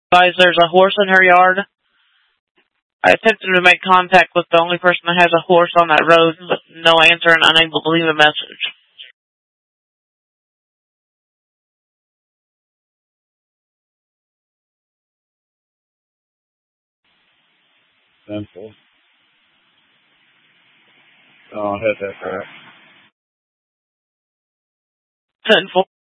Advise there's a horse in her yard. I attempted to make contact with the only person that has a horse on that road, but no answer and unable to leave a message. Simple. Oh, hit that crap. Sinful.